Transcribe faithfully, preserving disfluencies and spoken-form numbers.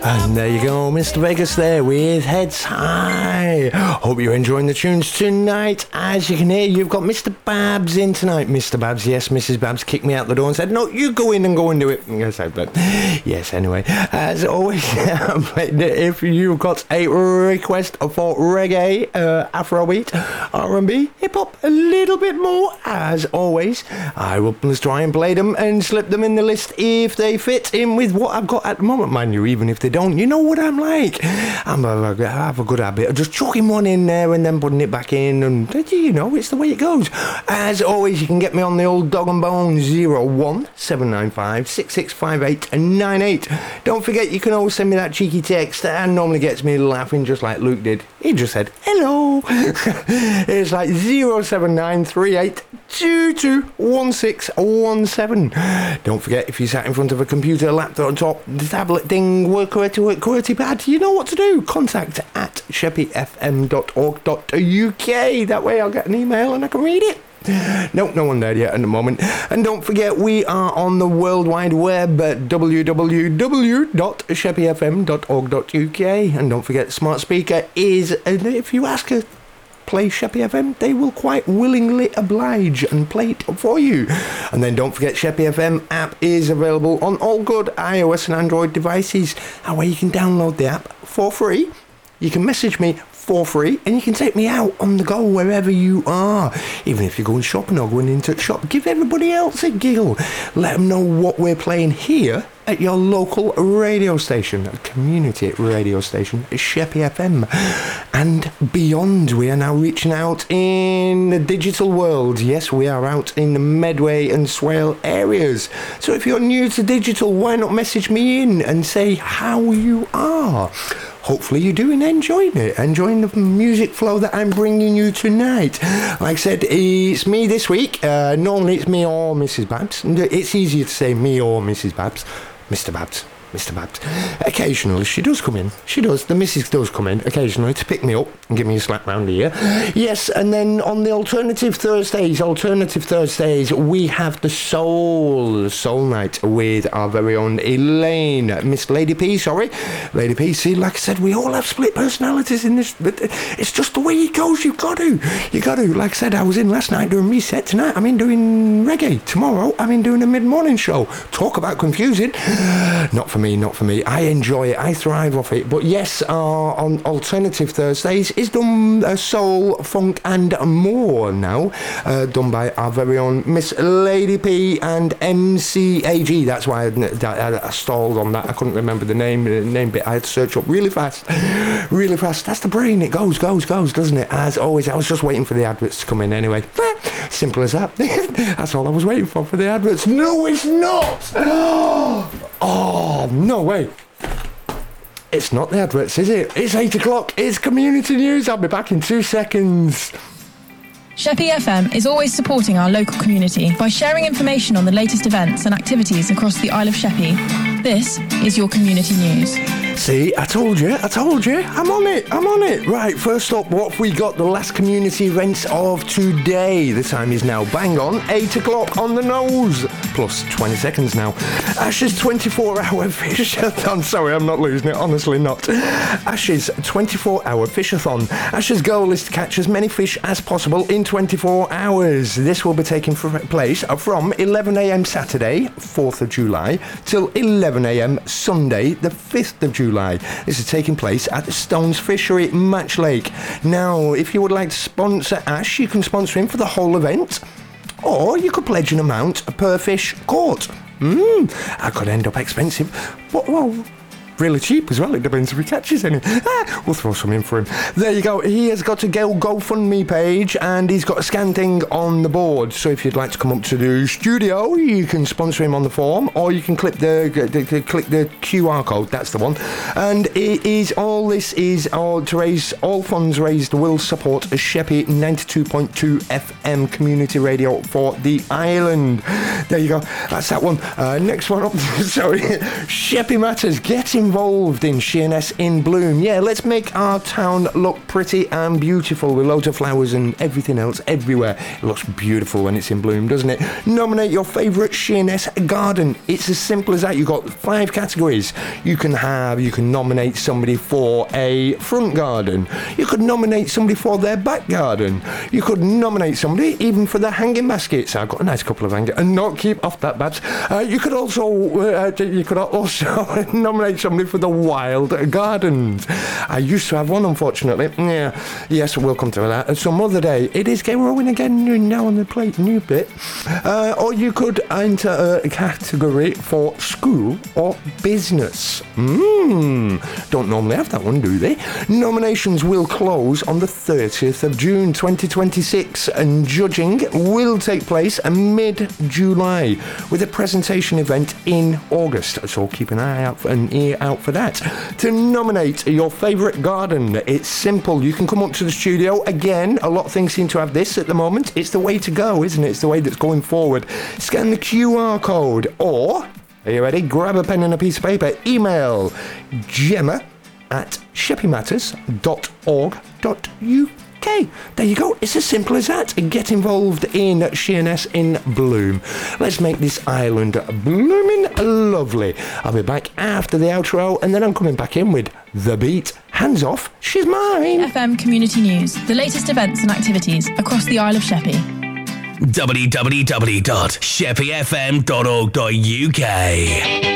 And there you go, Mister Vegas there with Heads High. Hope you're enjoying the tunes tonight. As you can hear, you've got Mister Babs in tonight. Mister Babs, yes, Missus Babs kicked me out the door and said, no, you go in and go and do it. Yes, I but yes, anyway, as always, if you've got a request for reggae, uh, Afrobeat, R and B, hip-hop, a little bit more, as always, I will try and play them and slip them in the list if they fit in with what I've got at the moment, mind you, even if they don't. You know what I'm like. I'm a, I have a good habit of just chucking one in there and then putting it back in, and you know, it's the way it goes. As always, you can get me on the old dog and bone zero one seven nine five six six five eight nine eight. Don't forget, you can always send me that cheeky text that normally gets me laughing just like Luke did. He just said hello. It's like zero seven nine three eight two two one six one seven. Don't forget, if you sat in front of a computer, laptop, the tablet thing, work QWERTY, QWERTY pad, you know what to do. Contact at sheppy f m dot org dot u k. That way I'll get an email and I can read it. No, no one there yet at the moment. And don't forget, we are on the World Wide Web at w w w dot sheppy f m dot org dot u k. And don't forget, smart speaker is, and if you ask her, play Sheppy F M, they will quite willingly oblige and play it for you. And then don't forget, Sheppy F M app is available on all good iOS and Android devices. That way you can download the app for free. You can message me for free, and you can take me out on the go wherever you are. Even if you're going shopping or going into a shop, give everybody else a giggle. Let them know what we're playing here at your local radio station, a community radio station, Sheppy F M. And beyond, we are now reaching out in the digital world. Yes, we are out in the Medway and Swale areas. So if you're new to digital, why not message me in and say how you are? Hopefully you're doing, enjoying it, enjoying the music flow that I'm bringing you tonight. Like I said, it's me this week. Uh, normally it's me or Missus Babs. It's easier to say me or Missus Babs. Mister Babs. Mister Babs. Occasionally she does come in. She does. The missus does come in occasionally to pick me up and give me a slap round the ear. Yes, and then on the alternative Thursdays, alternative Thursdays, we have the Soul, Soul Night with our very own Elaine, Miss Lady P, sorry. Lady P, see, like I said, we all have split personalities in this, but it's just the way it goes. You've got to. You got to. Like I said, I was in last night doing reset. Tonight I'm in doing reggae. Tomorrow I'm in doing a mid-morning show. Talk about confusing. Not for me. Me, not for me. I enjoy it. I thrive off it. But yes, uh, on Alternative Thursdays is done uh, soul, funk and more now. Uh, done by our very own Miss Lady P and M C A G. That's why I, I, I stalled on that. I couldn't remember the name, the name bit. I had to search up really fast. Really fast. That's the brain. It goes, goes, goes, doesn't it? As always, I was just waiting for the adverts to come in anyway. Simple as that. That's all I was waiting for, for the adverts. No, it's not! Oh, no way. It's not the adverts, is it? It's eight o'clock. It's community news. I'll be back in two seconds. Sheppy F M is always supporting our local community by sharing information on the latest events and activities across the Isle of Sheppey. This is your community news. See, I told you, I told you, I'm on it, I'm on it. Right, first up, what have we got? The last community events of today. The time is now bang on eight o'clock on the nose, plus twenty seconds now. Ash's twenty-four hour fish-a-thon. Sorry, I'm not losing it, honestly not. Ash's twenty-four hour fish-a-thon. Ash's goal is to catch as many fish as possible in twenty-four hours. This will be taking place from eleven a.m. Saturday, fourth of July, till eleven a.m. Sunday, the fifth of July. This is taking place at the Stones Fishery, Match Lake. Now, if you would like to sponsor Ash, you can sponsor him for the whole event, or you could pledge an amount per fish caught. Mmm, that could end up expensive. Well, well, really cheap as well. It depends if he catches any. Ah, we'll throw some in for him. There you go. He has got a Go GoFundMe page and he's got a scan thing on the board. So if you'd like to come up to the studio, you can sponsor him on the form, or you can click the, the, the click the Q R code. That's the one. And it is all this is all to raise all funds raised will support a Sheppey ninety-two point two F M community radio for the island. There you go. That's that one. Uh, next one up. Sorry, Sheppey Matters. Get involved in Sheerness in Bloom. Yeah, let's make our town look pretty and beautiful with loads of flowers and everything else everywhere. It looks beautiful when it's in bloom, doesn't it? Nominate your favourite Sheerness garden. It's as simple as that. You've got five categories. You can have, you can nominate somebody for a front garden. You could nominate somebody for their back garden. You could nominate somebody even for their hanging baskets. I've got a nice couple of hanging, and not keep off that, Babs. Uh, you could also, uh, you could also nominate somebody for the wild gardens. I used to have one, unfortunately. Yeah, yes, we'll come to that some other day. It is growing again now on the plate, new bit. Uh, or you could enter a category for school or business. Mmm, don't normally have that one, do they? Nominations will close on the thirtieth of June twenty twenty-six, and judging will take place mid-July with a presentation event in August. So keep an eye out for, an ear out for that. To nominate your favourite garden, it's simple. You can come up to the studio. Again, a lot of things seem to have this at the moment. It's the way to go, isn't it? It's the way that's going forward. Scan the Q R code, or, are you ready? Grab a pen and a piece of paper. Email Gemma at sheppy matters dot org dot U K. There you go. It's as simple as that. Get involved in Sheerness in Bloom. Let's make this island blooming lovely. I'll be back after the outro, and then I'm coming back in with The Beat. Hands off, she's mine. F M Community News. The latest events and activities across the Isle of Sheppey. w w w dot sheppy f m dot org dot U K